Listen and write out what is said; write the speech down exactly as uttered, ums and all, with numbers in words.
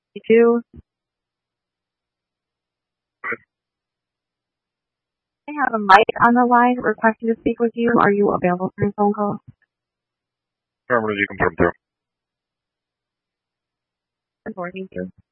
Two. I have a Mike on the line requesting to speak with you. Are you available for your phone call? Affirmative, you can put him through. Thank you.